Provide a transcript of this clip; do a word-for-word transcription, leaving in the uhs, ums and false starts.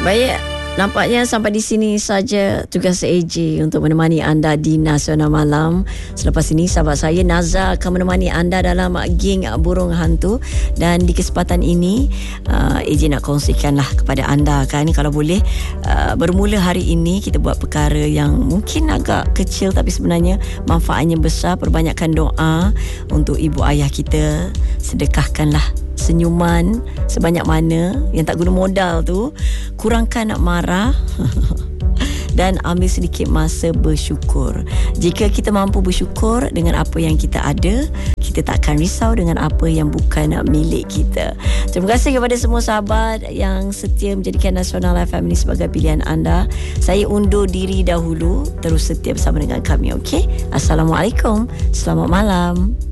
Baik, nampaknya sampai di sini saja tugas A J untuk menemani anda di Nasional Malam. Selepas ini sahabat saya Naza akan menemani anda dalam geng Burung Hantu. Dan di kesempatan ini uh, A J nak kongsikanlah kepada anda kan, kalau boleh uh, bermula hari ini kita buat perkara yang mungkin agak kecil tapi sebenarnya manfaatnya besar. Perbanyakkan doa untuk ibu ayah kita. Sedekahkanlah senyuman sebanyak mana yang tak guna modal tu. Kurangkan nak marah dan ambil sedikit masa bersyukur. Jika kita mampu bersyukur dengan apa yang kita ada, kita tak akan risau dengan apa yang bukan milik kita. Terima kasih kepada semua sahabat yang setia menjadikan Nasional F M ini sebagai pilihan anda. Saya undur diri dahulu. Terus setia bersama dengan kami, okey? Assalamualaikum. Selamat malam.